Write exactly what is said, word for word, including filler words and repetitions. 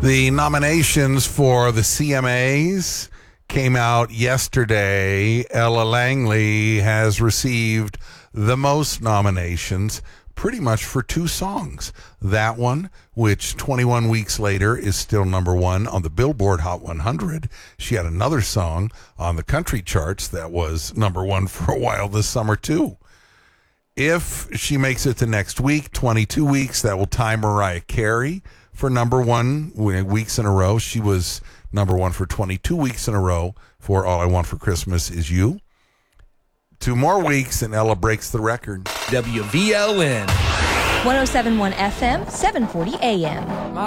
The nominations for the C M As came out yesterday. Ella Langley has received the most nominations, pretty much for two songs. That one, which twenty-one weeks later is still number one on the Billboard Hot one hundred. She had another song on the country charts that was number one for a while this summer, too. If she makes it to next week, twenty-two weeks, that will tie Mariah Carey for number one weeks in a row. She was number one for twenty-two weeks in a row for All I Want for Christmas Is You. Two more weeks and Ella breaks the record. W V L N one oh seven point one F M, seven forty A M.